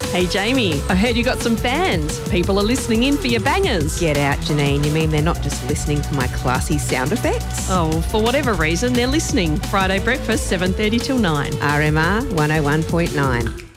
Hey, Jamie, I heard you got some fans. People are listening in for your bangers. Get out, Janine. You mean they're not just listening for my classy sound effects? Oh, for whatever reason, they're listening. Friday breakfast, 7:30 till 9. RMR 101.9.